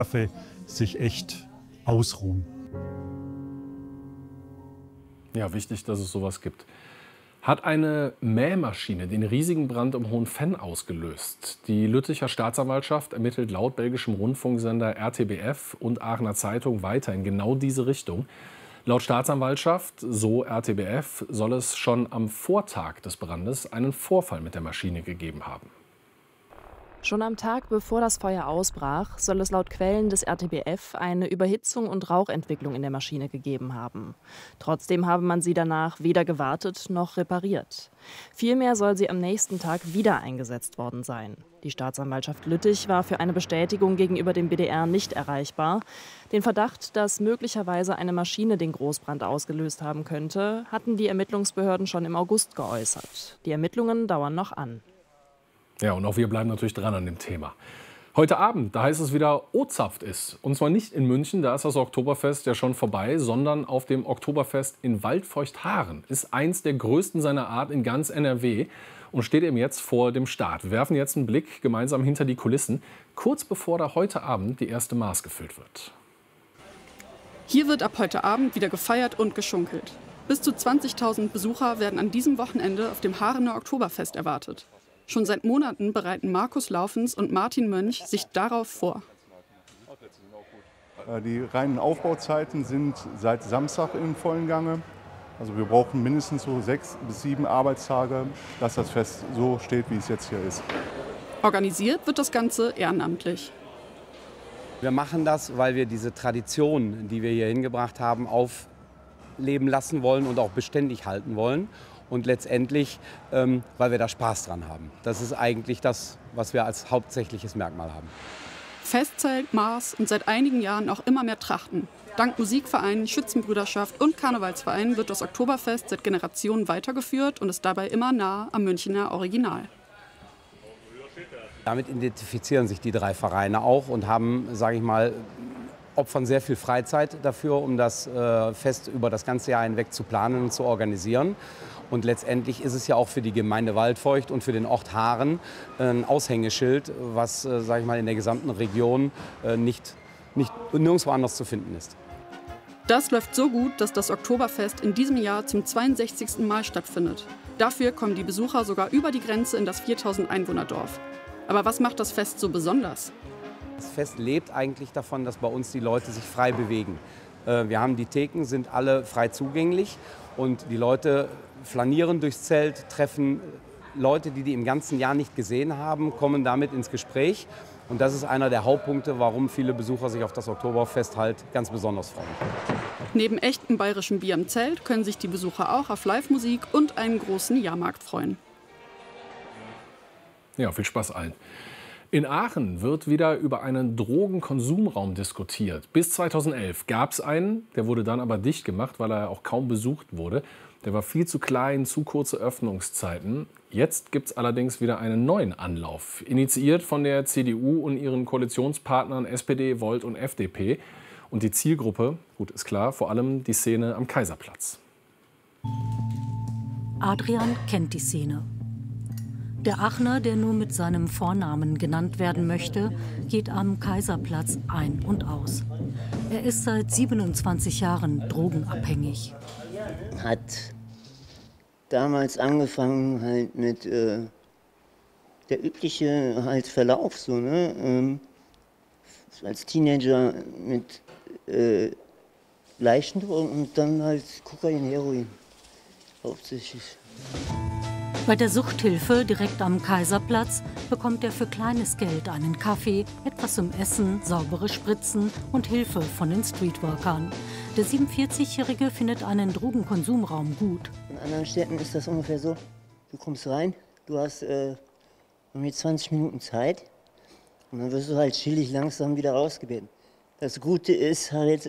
sich echt ausruhen. Ja, wichtig, dass es sowas gibt. Hat eine Mähmaschine den riesigen Brand im Hohenfenn ausgelöst? Die Lütticher Staatsanwaltschaft ermittelt laut belgischem Rundfunksender RTBF und Aachener Zeitung weiter in genau diese Richtung. Laut Staatsanwaltschaft, so RTBF, soll es schon am Vortag des Brandes einen Vorfall mit der Maschine gegeben haben. Schon am Tag, bevor das Feuer ausbrach, soll es laut Quellen des RTBF eine Überhitzung und Rauchentwicklung in der Maschine gegeben haben. Trotzdem habe man sie danach weder gewartet noch repariert. Vielmehr soll sie am nächsten Tag wieder eingesetzt worden sein. Die Staatsanwaltschaft Lüttich war für eine Bestätigung gegenüber dem BDR nicht erreichbar. Den Verdacht, dass möglicherweise eine Maschine den Großbrand ausgelöst haben könnte, hatten die Ermittlungsbehörden schon im August geäußert. Die Ermittlungen dauern noch an. Ja, und auch wir bleiben natürlich dran an dem Thema. Heute Abend, da heißt es wieder O-Zapft ist. Und zwar nicht in München, da ist das Oktoberfest ja schon vorbei, sondern auf dem Oktoberfest in Waldfeucht-Haaren. Ist eins der größten seiner Art in ganz NRW und steht eben jetzt vor dem Start. Wir werfen jetzt einen Blick gemeinsam hinter die Kulissen, kurz bevor da heute Abend die erste Maß gefüllt wird. Hier wird ab heute Abend wieder gefeiert und geschunkelt. Bis zu 20.000 Besucher werden an diesem Wochenende auf dem Haarener Oktoberfest erwartet. Schon seit Monaten bereiten Markus Laufens und Martin Mönch sich darauf vor. Die reinen Aufbauzeiten sind seit Samstag im vollen Gange. Also wir brauchen mindestens so 6 bis 7 Arbeitstage, dass das Fest so steht, wie es jetzt hier ist. Organisiert wird das Ganze ehrenamtlich. Wir machen das, weil wir diese Tradition, die wir hier hingebracht haben, aufleben lassen wollen und auch beständig halten wollen. Und letztendlich, weil wir da Spaß dran haben. Das ist eigentlich das, was wir als hauptsächliches Merkmal haben. Festzelt, Maß und seit einigen Jahren auch immer mehr Trachten. Dank Musikvereinen, Schützenbrüderschaft und Karnevalsvereinen wird das Oktoberfest seit Generationen weitergeführt und ist dabei immer nah am Münchener Original. Damit identifizieren sich die 3 Vereine auch und haben, sage ich mal, opfern sehr viel Freizeit dafür, um das Fest über das ganze Jahr hinweg zu planen und zu organisieren. Und letztendlich ist es ja auch für die Gemeinde Waldfeucht und für den Ort Haaren ein Aushängeschild, was, sage ich mal, in der gesamten Region nirgendwo anders zu finden ist. Das läuft so gut, dass das Oktoberfest in diesem Jahr zum 62. Mal stattfindet. Dafür kommen die Besucher sogar über die Grenze in das 4000 Einwohnerdorf. Aber was macht das Fest so besonders? Das Fest lebt eigentlich davon, dass bei uns die Leute sich frei bewegen. Wir haben die Theken, sind alle frei zugänglich und die Leute flanieren durchs Zelt, treffen Leute, die im ganzen Jahr nicht gesehen haben, kommen damit ins Gespräch. Und das ist einer der Hauptpunkte, warum viele Besucher sich auf das Oktoberfest halt ganz besonders freuen. Neben echtem bayerischem Bier im Zelt können sich die Besucher auch auf Live-Musik und einen großen Jahrmarkt freuen. Ja, viel Spaß allen. In Aachen wird wieder über einen Drogenkonsumraum diskutiert. Bis 2011 gab es einen, der wurde dann aber dicht gemacht, weil er auch kaum besucht wurde. Der war viel zu klein, zu kurze Öffnungszeiten. Jetzt gibt es allerdings wieder einen neuen Anlauf, initiiert von der CDU und ihren Koalitionspartnern SPD, Volt und FDP. Und die Zielgruppe, gut ist klar, vor allem die Szene am Kaiserplatz. Adrian kennt die Szene. Der Aachener, der nur mit seinem Vornamen genannt werden möchte, geht am Kaiserplatz ein und aus. Er ist seit 27 Jahren drogenabhängig. Hat damals angefangen halt mit der übliche halt Verlauf so, ne? Als Teenager mit leichten Drogen und dann halt Kokain, Heroin hauptsächlich. Bei der Suchthilfe direkt am Kaiserplatz bekommt er für kleines Geld einen Kaffee, etwas zum Essen, saubere Spritzen und Hilfe von den Streetworkern. Der 47-Jährige findet einen Drogenkonsumraum gut. In anderen Städten ist das ungefähr so, du kommst rein, du hast mit 20 Minuten Zeit und dann wirst du halt chillig langsam wieder rausgebeten. Das Gute ist halt,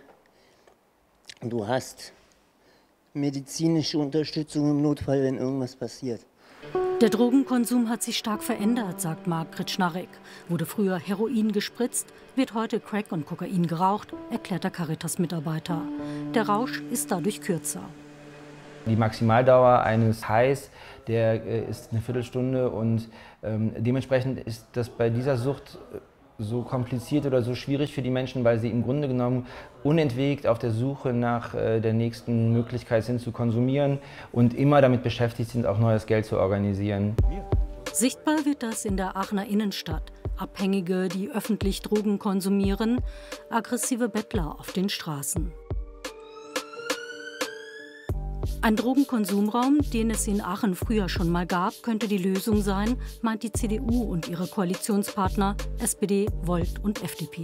du hast medizinische Unterstützung im Notfall, wenn irgendwas passiert. Der Drogenkonsum hat sich stark verändert, sagt Margret Schnarek. Wurde früher Heroin gespritzt, wird heute Crack und Kokain geraucht, erklärt der Caritas-Mitarbeiter. Der Rausch ist dadurch kürzer. Die Maximaldauer eines Highs, der ist eine Viertelstunde und dementsprechend ist das bei dieser Sucht so kompliziert oder so schwierig für die Menschen, weil sie im Grunde genommen unentwegt auf der Suche nach der nächsten Möglichkeit sind zu konsumieren und immer damit beschäftigt sind, auch neues Geld zu organisieren. Sichtbar wird das in der Aachener Innenstadt. Abhängige, die öffentlich Drogen konsumieren, aggressive Bettler auf den Straßen. Ein Drogenkonsumraum, den es in Aachen früher schon mal gab, könnte die Lösung sein, meint die CDU und ihre Koalitionspartner SPD, Volt und FDP.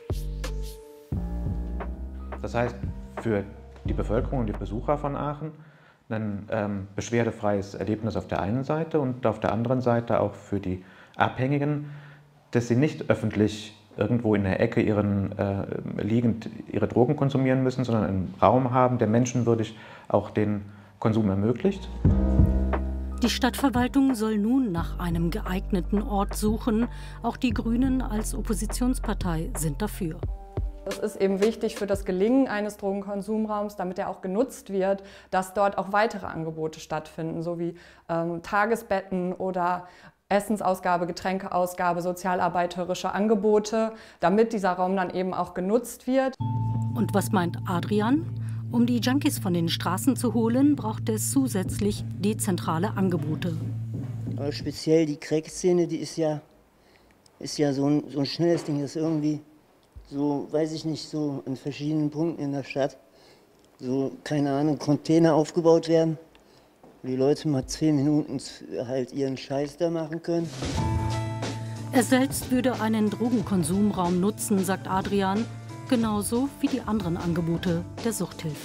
Das heißt, für die Bevölkerung und die Besucher von Aachen ein beschwerdefreies Erlebnis auf der einen Seite und auf der anderen Seite auch für die Abhängigen, dass sie nicht öffentlich irgendwo in der Ecke liegend ihre Drogen konsumieren müssen, sondern einen Raum haben, der menschenwürdig auch den Konsum ermöglicht. Die Stadtverwaltung soll nun nach einem geeigneten Ort suchen. Auch die Grünen als Oppositionspartei sind dafür. Es ist eben wichtig für das Gelingen eines Drogenkonsumraums, damit er auch genutzt wird, dass dort auch weitere Angebote stattfinden, so wie Tagesbetten oder Essensausgabe, Getränkeausgabe, sozialarbeiterische Angebote, damit dieser Raum dann eben auch genutzt wird. Und was meint Adrian? Um die Junkies von den Straßen zu holen, braucht es zusätzlich dezentrale Angebote. Aber speziell die Crack-Szene, die ist ja so ein schnelles Ding, das irgendwie so, weiß ich nicht, so in verschiedenen Punkten in der Stadt, so, keine Ahnung, Container aufgebaut werden, wo die Leute mal 10 Minuten halt ihren Scheiß da machen können. Er selbst würde einen Drogenkonsumraum nutzen, sagt Adrian, genauso wie die anderen Angebote der Suchthilfe.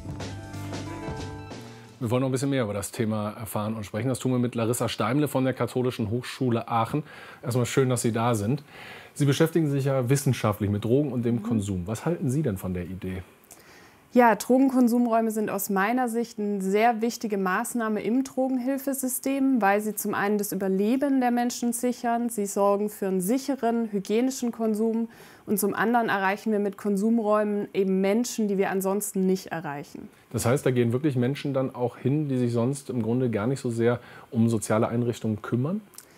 Wir wollen noch ein bisschen mehr über das Thema erfahren und sprechen. Das tun wir mit Larissa Steimle von der Katholischen Hochschule Aachen. Erstmal schön, dass Sie da sind. Sie beschäftigen sich ja wissenschaftlich mit Drogen und dem Konsum. Was halten Sie denn von der Idee? Ja, Drogenkonsumräume sind aus meiner Sicht eine sehr wichtige Maßnahme im Drogenhilfesystem, weil sie zum einen das Überleben der Menschen sichern, sie sorgen für einen sicheren, hygienischen Konsum und zum anderen erreichen wir mit Konsumräumen eben Menschen, die wir ansonsten nicht erreichen. Das heißt, da gehen wirklich Menschen dann auch hin, die sich sonst im Grunde gar nicht so sehr um soziale Einrichtungen kümmern?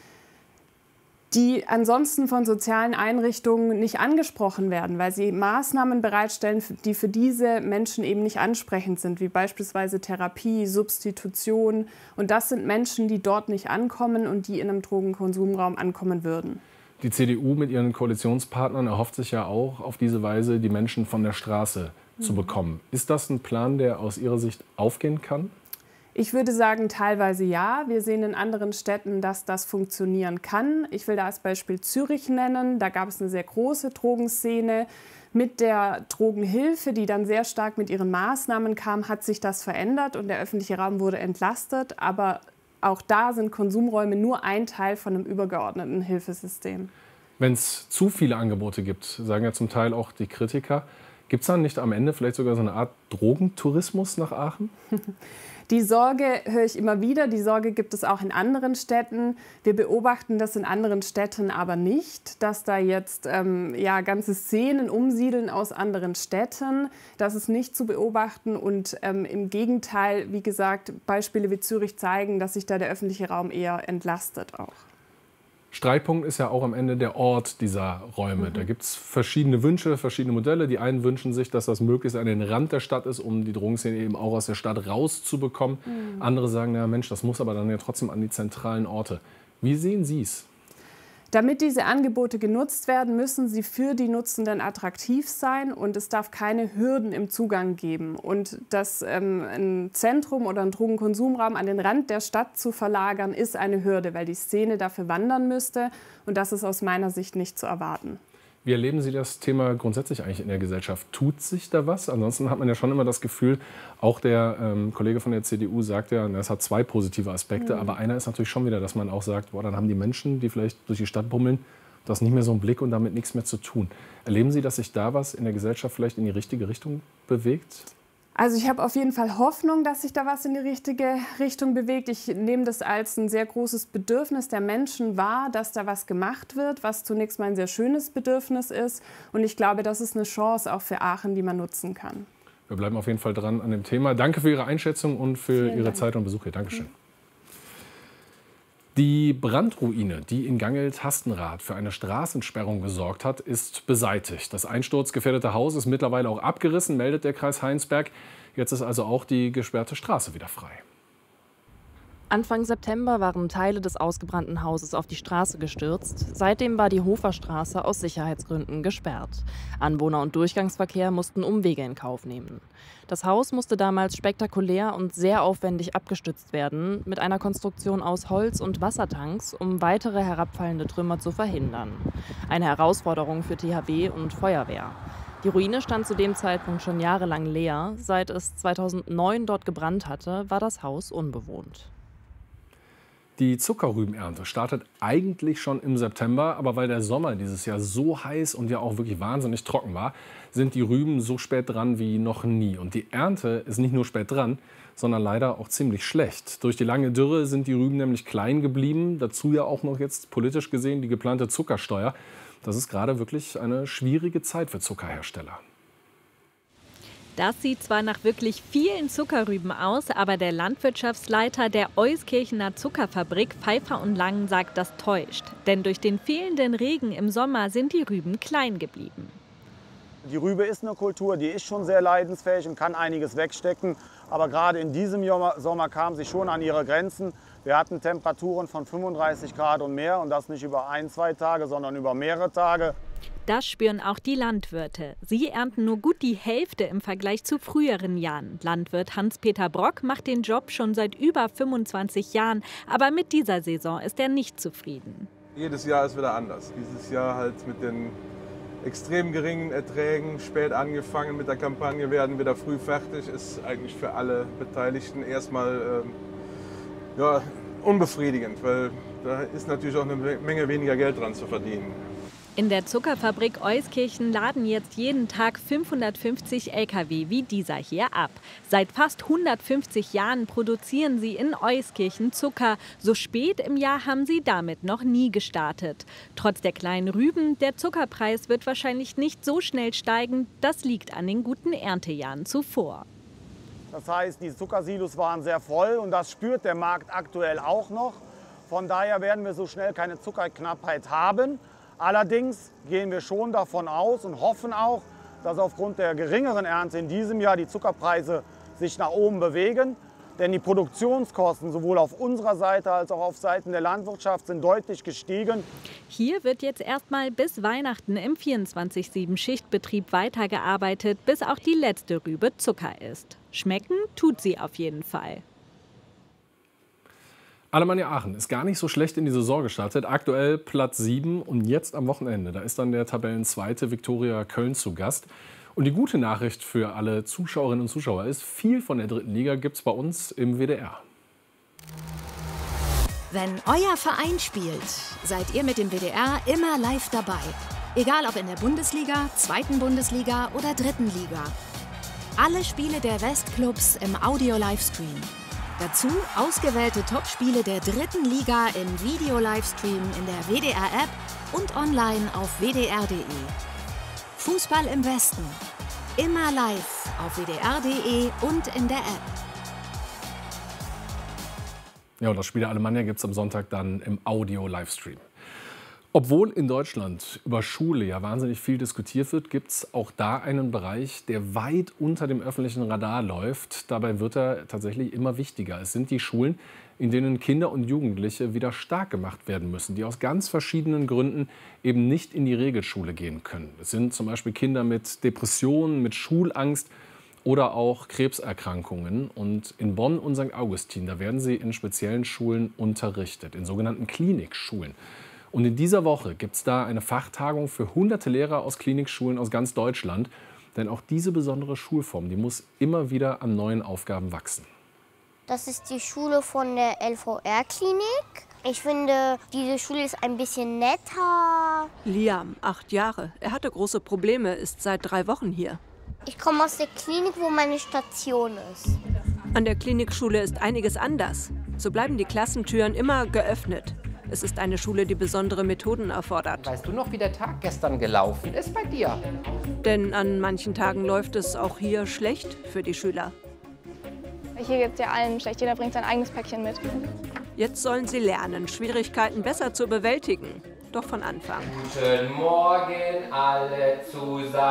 Die ansonsten von sozialen Einrichtungen nicht angesprochen werden, weil sie Maßnahmen bereitstellen, die für diese Menschen eben nicht ansprechend sind, wie beispielsweise Therapie, Substitution. Und das sind Menschen, die dort nicht ankommen und die in einem Drogenkonsumraum ankommen würden. Die CDU mit ihren Koalitionspartnern erhofft sich ja auch auf diese Weise, die Menschen von der Straße zu bekommen. Ist das ein Plan, der aus Ihrer Sicht aufgehen kann? Ich würde sagen, teilweise ja. Wir sehen in anderen Städten, dass das funktionieren kann. Ich will da als Beispiel Zürich nennen. Da gab es eine sehr große Drogenszene. Mit der Drogenhilfe, die dann sehr stark mit ihren Maßnahmen kam, hat sich das verändert und der öffentliche Raum wurde entlastet. Aber auch da sind Konsumräume nur ein Teil von einem übergeordneten Hilfesystem. Wenn es zu viele Angebote gibt, sagen ja zum Teil auch die Kritiker, gibt es dann nicht am Ende vielleicht sogar so eine Art Drogentourismus nach Aachen? Die Sorge höre ich immer wieder, die Sorge gibt es auch in anderen Städten. Wir beobachten das in anderen Städten aber nicht, dass da jetzt ganze Szenen umsiedeln aus anderen Städten. Das ist nicht zu beobachten und im Gegenteil, wie gesagt, Beispiele wie Zürich zeigen, dass sich da der öffentliche Raum eher entlastet auch. Streitpunkt ist ja auch am Ende der Ort dieser Räume. Da gibt es verschiedene Wünsche, verschiedene Modelle. Die einen wünschen sich, dass das möglichst an den Rand der Stadt ist, um die Drogenszene eben auch aus der Stadt rauszubekommen. Andere sagen, na Mensch, das muss aber dann ja trotzdem an die zentralen Orte. Wie sehen Sie es? Damit diese Angebote genutzt werden, müssen sie für die Nutzenden attraktiv sein und es darf keine Hürden im Zugang geben. Und dass ein Zentrum oder ein Drogenkonsumraum an den Rand der Stadt zu verlagern, ist eine Hürde, weil die Szene dafür wandern müsste und das ist aus meiner Sicht nicht zu erwarten. Wie erleben Sie das Thema grundsätzlich eigentlich in der Gesellschaft? Tut sich da was? Ansonsten hat man ja schon immer das Gefühl, auch der Kollege von der CDU sagt ja, es hat zwei positive Aspekte, aber einer ist natürlich schon wieder, dass man auch sagt, boah, dann haben die Menschen, die vielleicht durch die Stadt bummeln, das nicht mehr so einen Blick und damit nichts mehr zu tun. Erleben Sie, dass sich da was in der Gesellschaft vielleicht in die richtige Richtung bewegt? Also ich habe auf jeden Fall Hoffnung, dass sich da was in die richtige Richtung bewegt. Ich nehme das als ein sehr großes Bedürfnis der Menschen wahr, dass da was gemacht wird, was zunächst mal ein sehr schönes Bedürfnis ist. Und ich glaube, das ist eine Chance auch für Aachen, die man nutzen kann. Wir bleiben auf jeden Fall dran an dem Thema. Danke für Ihre Einschätzung und für Ihre Zeit und Besuch hier. Dankeschön. Die Brandruine, die in Gangelt-Hastenrath für eine Straßensperrung gesorgt hat, ist beseitigt. Das einsturzgefährdete Haus ist mittlerweile auch abgerissen, meldet der Kreis Heinsberg. Jetzt ist also auch die gesperrte Straße wieder frei. Anfang September waren Teile des ausgebrannten Hauses auf die Straße gestürzt. Seitdem war die Hoferstraße aus Sicherheitsgründen gesperrt. Anwohner und Durchgangsverkehr mussten Umwege in Kauf nehmen. Das Haus musste damals spektakulär und sehr aufwendig abgestützt werden, mit einer Konstruktion aus Holz und Wassertanks, um weitere herabfallende Trümmer zu verhindern. Eine Herausforderung für THW und Feuerwehr. Die Ruine stand zu dem Zeitpunkt schon jahrelang leer. Seit es 2009 dort gebrannt hatte, war das Haus unbewohnt. Die Zuckerrübenernte startet eigentlich schon im September, aber weil der Sommer dieses Jahr so heiß und ja auch wirklich wahnsinnig trocken war, sind die Rüben so spät dran wie noch nie. Und die Ernte ist nicht nur spät dran, sondern leider auch ziemlich schlecht. Durch die lange Dürre sind die Rüben nämlich klein geblieben. Dazu ja auch noch jetzt politisch gesehen die geplante Zuckersteuer. Das ist gerade wirklich eine schwierige Zeit für Zuckerhersteller. Das sieht zwar nach wirklich vielen Zuckerrüben aus, aber der Landwirtschaftsleiter der Euskirchener Zuckerfabrik Pfeiffer und Lang sagt, das täuscht. Denn durch den fehlenden Regen im Sommer sind die Rüben klein geblieben. Die Rübe ist eine Kultur, die ist schon sehr leidensfähig und kann einiges wegstecken. Aber gerade in diesem Sommer kam sie schon an ihre Grenzen. Wir hatten Temperaturen von 35 Grad und mehr und das nicht über 1-2 Tage, sondern über mehrere Tage. Das spüren auch die Landwirte. Sie ernten nur gut die Hälfte im Vergleich zu früheren Jahren. Landwirt Hans-Peter Brock macht den Job schon seit über 25 Jahren. Aber mit dieser Saison ist er nicht zufrieden. Jedes Jahr ist wieder anders. Dieses Jahr halt mit den extrem geringen Erträgen, spät angefangen mit der Kampagne, werden wieder früh fertig, ist eigentlich für alle Beteiligten erstmal unbefriedigend, weil da ist natürlich auch eine Menge weniger Geld dran zu verdienen. In der Zuckerfabrik Euskirchen laden jetzt jeden Tag 550 Lkw wie dieser hier ab. Seit fast 150 Jahren produzieren sie in Euskirchen Zucker. So spät im Jahr haben sie damit noch nie gestartet. Trotz der kleinen Rüben, der Zuckerpreis wird wahrscheinlich nicht so schnell steigen. Das liegt an den guten Erntejahren zuvor. Das heißt, die Zuckersilos waren sehr voll und das spürt der Markt aktuell auch noch. Von daher werden wir so schnell keine Zuckerknappheit haben. Allerdings gehen wir schon davon aus und hoffen auch, dass aufgrund der geringeren Ernte in diesem Jahr die Zuckerpreise sich nach oben bewegen. Denn die Produktionskosten sowohl auf unserer Seite als auch auf Seiten der Landwirtschaft sind deutlich gestiegen. Hier wird jetzt erstmal bis Weihnachten im 24/7-Schichtbetrieb weitergearbeitet, bis auch die letzte Rübe Zucker ist. Schmecken tut sie auf jeden Fall. Alemannia Aachen ist gar nicht so schlecht in die Saison gestartet. Aktuell Platz 7 und jetzt am Wochenende. Da ist dann der Tabellenzweite Viktoria Köln zu Gast. Und die gute Nachricht für alle Zuschauerinnen und Zuschauer ist, viel von der 3. Liga gibt es bei uns im WDR. Wenn euer Verein spielt, seid ihr mit dem WDR immer live dabei. Egal ob in der Bundesliga, 2. Bundesliga oder 3. Liga. Alle Spiele der Westclubs im Audio-Livestream. Dazu ausgewählte Topspiele der 3. Liga im Video-Livestream in der WDR-App und online auf wdr.de. Fußball im Westen. Immer live auf wdr.de und in der App. Ja, und das Spiel der Alemannia gibt es am Sonntag dann im Audio-Livestream. Obwohl in Deutschland über Schule ja wahnsinnig viel diskutiert wird, gibt es auch da einen Bereich, der weit unter dem öffentlichen Radar läuft. Dabei wird er tatsächlich immer wichtiger. Es sind die Schulen, in denen Kinder und Jugendliche wieder stark gemacht werden müssen, die aus ganz verschiedenen Gründen eben nicht in die Regelschule gehen können. Es sind zum Beispiel Kinder mit Depressionen, mit Schulangst oder auch Krebserkrankungen. Und in Bonn und St. Augustin, da werden sie in speziellen Schulen unterrichtet, in sogenannten Klinikschulen. Und in dieser Woche gibt es da eine Fachtagung für hunderte Lehrer aus Klinikschulen aus ganz Deutschland. Denn auch diese besondere Schulform, die muss immer wieder an neuen Aufgaben wachsen. Das ist die Schule von der LVR-Klinik. Ich finde, diese Schule ist ein bisschen netter. Liam, 8 Jahre. Er hatte große Probleme, ist seit 3 Wochen hier. Ich komme aus der Klinik, wo meine Station ist. An der Klinikschule ist einiges anders. So bleiben die Klassentüren immer geöffnet. Es ist eine Schule, die besondere Methoden erfordert. Weißt du noch, wie der Tag gestern gelaufen ist bei dir? Denn an manchen Tagen läuft es auch hier schlecht für die Schüler. Hier geht es ja allen schlecht. Jeder bringt sein eigenes Päckchen mit. Jetzt sollen sie lernen, Schwierigkeiten besser zu bewältigen. Doch von Anfang. Guten Morgen alle zusammen.